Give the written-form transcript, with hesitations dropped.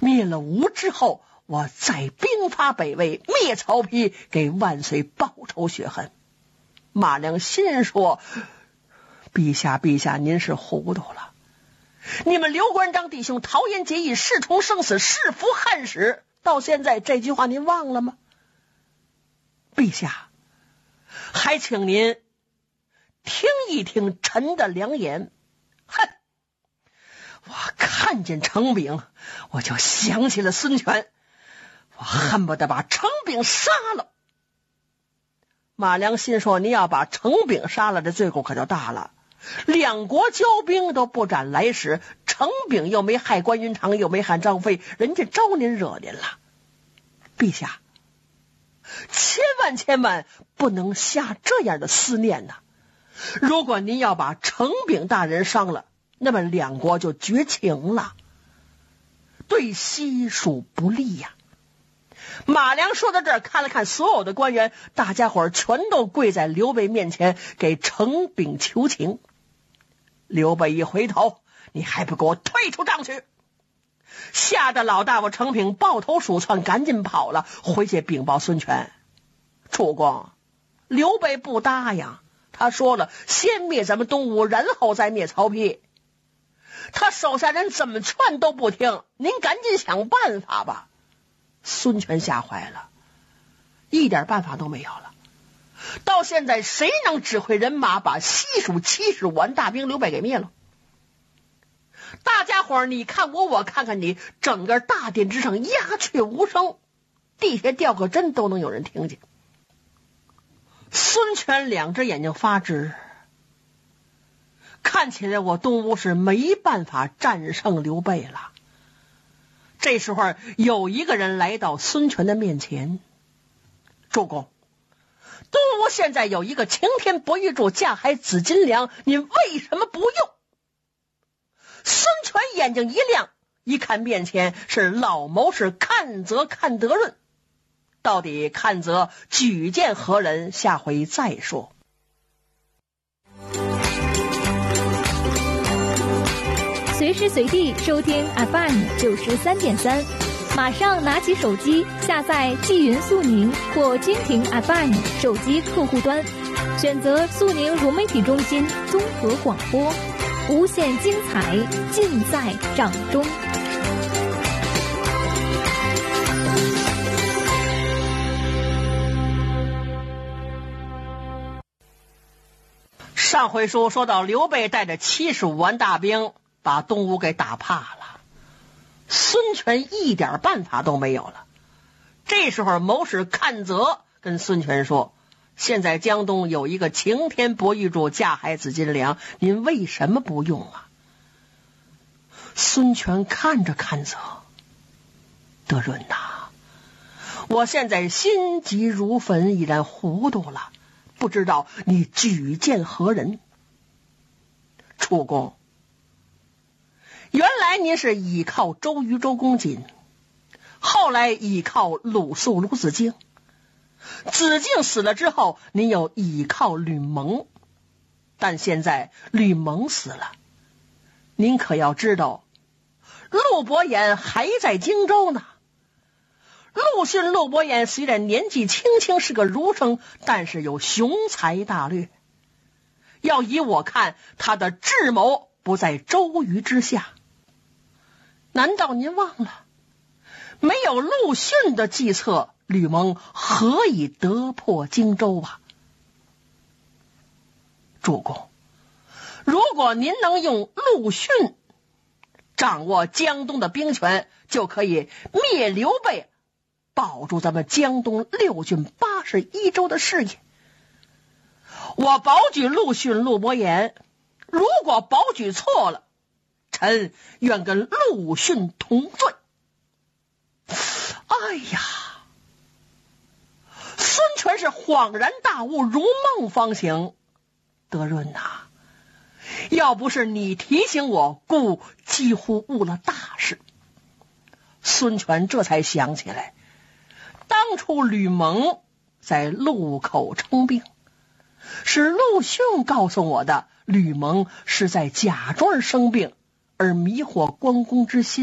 灭了吴之后，我再兵发北魏，灭曹丕，给万岁报仇雪恨。马良心说，陛下您是糊涂了，你们刘关张弟兄桃园结义，誓同生死，誓服汉室，到现在这句话您忘了吗？陛下，还请您听一听臣的良言。哼，我看见程炳，我就想起了孙权，我恨不得把程炳杀了。马良心说，你要把程炳杀了，这罪过可就大了。两国交兵都不斩来使，程炳又没害关云长，又没害张飞，人家招您惹您了。陛下，千万不能下这样的思念呐！如果您要把程炳大人伤了，那么两国就绝情了，对西蜀不利呀。马良说到这儿，看了看所有的官员，大家伙全都跪在刘备面前给程炳求情。刘备一回头，你还不给我退出帐去！吓得老大夫程炳抱头鼠窜，赶紧跑了，回去禀报孙权。主公，刘备不答应，他说了，先灭咱们东吴，然后再灭曹丕。他手下人怎么劝都不听，您赶紧想办法吧。孙权吓坏了，一点办法都没有了。到现在谁能指挥人马把西蜀75万大兵刘备给灭了？大家伙儿你看我，我看看你，整个大殿之上鸦雀无声，地下掉个针都能有人听见。孙权两只眼睛发直，看起来我东吴是没办法战胜刘备了。这时候有一个人来到孙权的面前，主公，东吴现在有一个擎天博玉柱架海紫金梁，您为什么不用？孙权眼睛一亮，一看面前是老谋士阚泽阚德润，到底阚泽举荐何人，下回再说。 随时随地收听 FM93.3，马上拿起手机下载纪云速宁或蜻蜓 FM 手机客户端，选择速宁融媒体中心综合广播，无限精彩尽在掌中。 上回书说到，刘备带着75万大兵把东吴给打怕了，孙权一点办法都没有了。这时候谋士阚泽跟孙权说，现在江东有一个擎天博玉柱架海紫金梁，您为什么不用啊？孙权看着阚泽，德润呐，我现在心急如焚，已然糊涂了，不知道你举荐何人。主公，原来您是倚靠周瑜周公瑾，后来倚靠鲁肃鲁子敬，子敬死了之后，您又倚靠吕蒙，但现在吕蒙死了，您可要知道，陆伯言还在荆州呢。陆逊陆伯言虽然年纪轻轻是个儒生，但是有雄才大略，要以我看，他的智谋不在周瑜之下。难道您忘了，没有陆逊的计策，吕蒙何以得破荆州啊？主公，如果您能用陆逊掌握江东的兵权，就可以灭刘备，保住咱们江东6郡81州的事业。我保举陆逊陆伯言，如果保举错了，臣愿跟陆逊同罪。哎呀，孙权是恍然大悟，如梦方醒。德润呐，要不是你提醒我，故几乎误了大事。孙权这才想起来，当初吕蒙在路口称病，是陆逊告诉我的，吕蒙是在假装生病，而迷惑关公之心。